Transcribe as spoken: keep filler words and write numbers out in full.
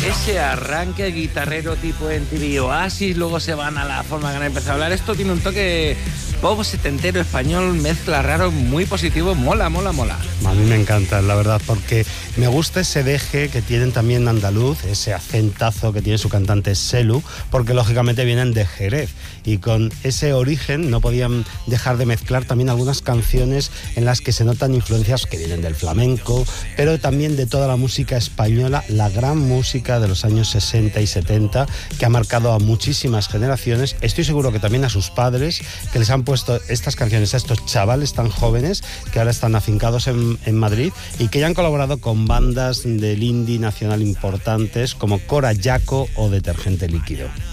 ese arranque guitarrero tipo M T V Oasis, luego se van a la forma que han empezado a hablar. Esto tiene un toque pop setentero español, mezcla raro, muy positivo, mola, mola, mola. A mí me encanta, la verdad, porque me gusta ese deje que tienen también andaluz, ese acentazo que tiene su cantante Selu, porque lógicamente vienen de Jerez y con ese origen no podían dejar de mezclar también algunas canciones en las que se notan influencias que vienen del flamenco, pero también de toda la música española, la gran música de los años sesenta y setenta que ha marcado a muchísimas generaciones. Estoy seguro que también a sus padres, que les han puesto estas canciones a estos chavales tan jóvenes que ahora están afincados en, en Madrid y que ya han colaborado con bandas del indie nacional importantes como Cora Yaco o Detergente Líquido.